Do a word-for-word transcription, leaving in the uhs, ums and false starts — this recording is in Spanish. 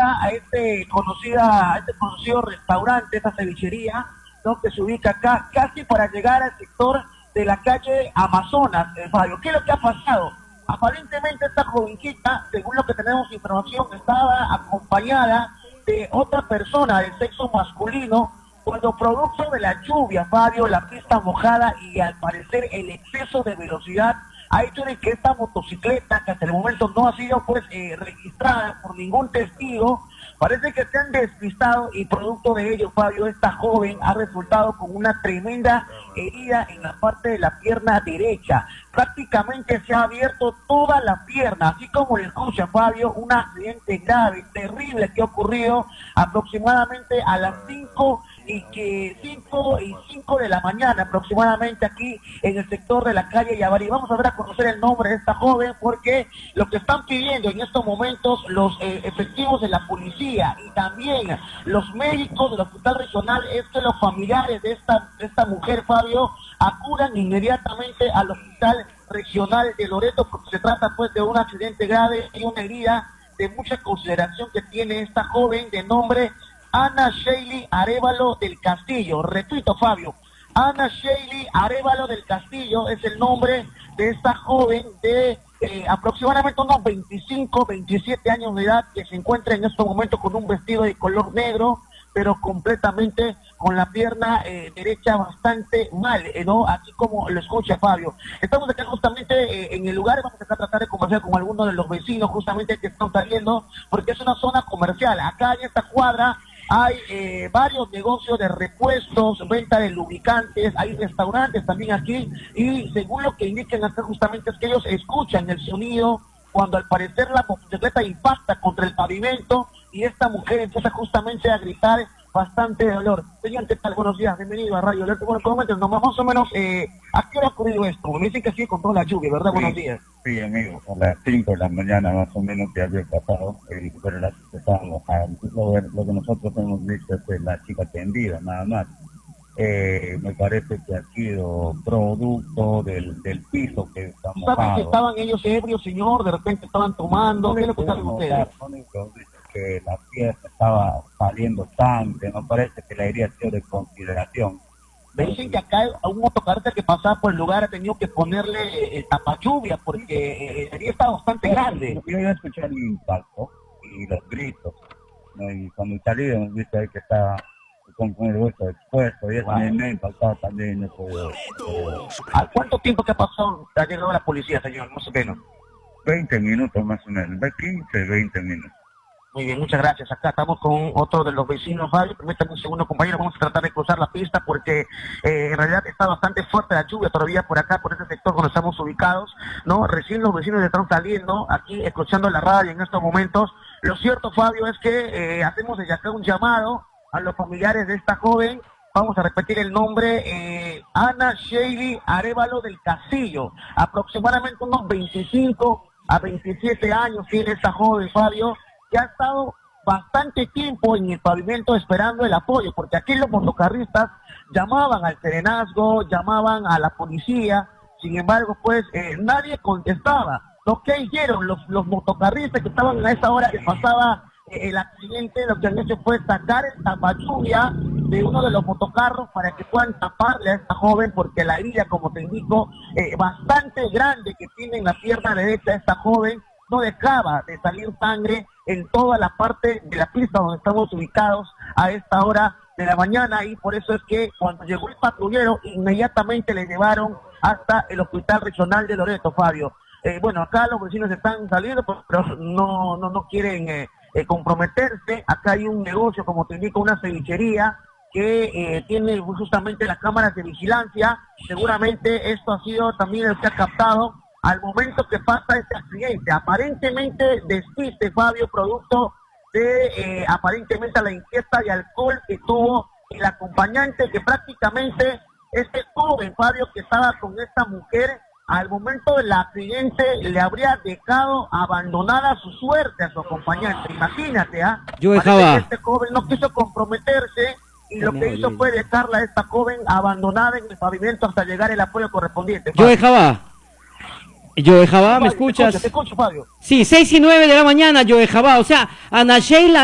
acá a este conocida, a este conocido restaurante, esta cevichería, ¿no? Que se ubica acá casi para llegar al sector de la calle Amazonas, eh, Fabio. ¿Qué es lo que ha pasado? Aparentemente esta jovencita, según lo que tenemos información, estaba acompañada de otra persona del sexo masculino, cuando producto de la lluvia, Fabio, la pista mojada y al parecer el exceso de velocidad ha hecho de que esta motocicleta, que hasta el momento no ha sido pues eh, registrada por ningún testigo, parece que se han despistado y producto de ello, Fabio, esta joven ha resultado con una tremenda herida en la parte de la pierna derecha. Prácticamente se ha abierto toda la pierna, así como le escucha, Fabio, un accidente grave, terrible que ha ocurrido aproximadamente a las cinco y que cinco y cinco de la mañana aproximadamente aquí en el sector de la calle Yabari. Vamos a ver a conocer el nombre de esta joven porque lo que están pidiendo en estos momentos los eh, efectivos de la policía y también los médicos del hospital regional es que los familiares de esta, de esta mujer, Fabio, acudan inmediatamente al hospital regional de Loreto porque se trata pues de un accidente grave y una herida de mucha consideración que tiene esta joven de nombre Ana Sheili Arévalo del Castillo. Repito, Fabio, Ana Sheili Arévalo del Castillo es el nombre de esta joven de eh, aproximadamente unos veinticinco, veintisiete años de edad que se encuentra en estos momentos con un vestido de color negro, pero completamente con la pierna eh, derecha bastante mal, eh, ¿no? Así como lo escucha Fabio. Estamos acá justamente eh, en el lugar, vamos a tratar de conversar con algunos de los vecinos justamente que están saliendo, porque es una zona comercial. Acá en esta cuadra hay eh, varios negocios de repuestos, venta de lubricantes, hay restaurantes también aquí, y según lo que indican acá justamente es que ellos escuchan el sonido cuando al parecer la motocicleta impacta contra el pavimento y esta mujer empieza justamente a gritar bastante dolor. Señor, ¿qué tal? Buenos días, bienvenido a Radio Alerta. Bueno, coméntenos más o menos, eh, ¿a qué hora ha ocurrido esto? Me dicen que sí, con toda la lluvia, ¿verdad? Sí, buenos días. Sí, amigo, a las cinco de la mañana más o menos que había pasado, eh, pero la, estábamos, lo, lo que nosotros hemos visto es que la chica tendida, nada más. Eh, me parece que ha sido producto del, del piso que está mojado. ¿Saben que estaban ellos ebrios, señor? De repente estaban tomando. ¿Qué es lo que estaban ustedes? Que la pieza estaba saliendo sangre, no parece que la herida ha sido de consideración. Me dicen que acá un motocarista que pasaba por el lugar ha tenido que ponerle el tapachuvia porque la herida está bastante grande. Yo iba a escuchar el impacto y los gritos, ¿no? Y cuando salí hemos visto ahí que estaba con, con el hueso expuesto y eso wow. me ha impactado también. Eso, eh, ¿A cuánto tiempo que ha pasado ha llegado la policía, señor? Más o menos. veinte minutos más o menos, quince, veinte minutos. Muy bien, muchas gracias. Acá estamos con otro de los vecinos, Fabio. Permítame un segundo, compañero. Vamos a tratar de cruzar la pista porque eh, en realidad está bastante fuerte la lluvia todavía por acá, por este sector donde estamos ubicados, ¿no? Recién los vecinos están saliendo aquí, escuchando la radio en estos momentos. Lo cierto, Fabio, es que eh, hacemos desde acá un llamado a los familiares de esta joven. Vamos a repetir el nombre, eh, Ana Sheili Arévalo del Castillo. Aproximadamente unos veinticinco a veintisiete años tiene esta joven, Fabio, que ha estado bastante tiempo en el pavimento esperando el apoyo, porque aquí los motocarristas llamaban al serenazgo, llamaban a la policía, sin embargo, pues eh, nadie contestaba. Lo que hicieron los, los motocarristas que estaban a esa hora que pasaba eh, el accidente, lo que han hecho fue sacar el tapachuvia de uno de los motocarros para que puedan taparle a esta joven, porque la herida, como te indico, eh, bastante grande que tiene en la pierna derecha de esta joven, no dejaba de salir sangre en toda la parte de la pista donde estamos ubicados a esta hora de la mañana, y por eso es que cuando llegó el patrullero inmediatamente le llevaron hasta el hospital regional de Loreto, Fabio. Eh, bueno, acá los vecinos están saliendo, pero no, no, no quieren eh, eh, comprometerse. Acá hay un negocio, como te indico, una cevichería que eh, tiene justamente las cámaras de vigilancia. Seguramente esto ha sido también el que ha captado al momento que pasa este accidente. Aparentemente despiste, Fabio, producto de eh, aparentemente la ingesta de alcohol que tuvo el acompañante, que prácticamente este joven, Fabio, que estaba con esta mujer, al momento del accidente le habría dejado abandonada a su suerte a su acompañante. Imagínate, ¿ah? ¿eh? Yo dejaba. Este joven no quiso comprometerse y lo que hizo fue dejarla a esta joven abandonada en el pavimento hasta llegar el apoyo correspondiente. Fabio. Yo dejaba. Yo dejaba, ¿me escuchas? Te escucho, te escucho, Fabio. Sí, seis y nueve de la mañana, yo dejaba. O sea, Ana Sheila